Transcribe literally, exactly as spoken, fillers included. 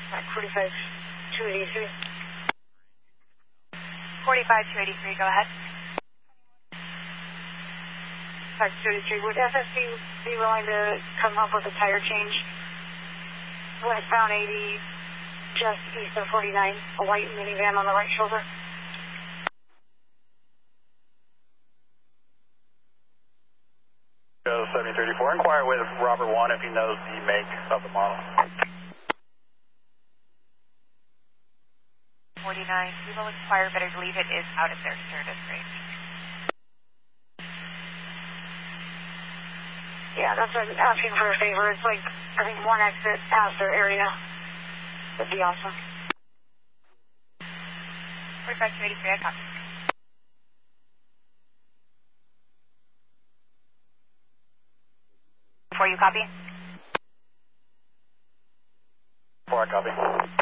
forty-five two eighty-three. forty-five two eighty-three, go ahead. forty-five two eighty-three, would S S B be willing to come up with a tire change? Westbound eighty, just east of forty-nine, a white minivan on the right shoulder. Go seventy thirty-four, inquire with Robert one if he knows the make of the model. forty-nine, we will inquire, but I believe it is out of their service range. Yeah, that's what I'm asking for a favor. It's like, I think one exit past their area. That'd be awesome. forty-five two eighty-three, I copy. Before you copy? Before I copy.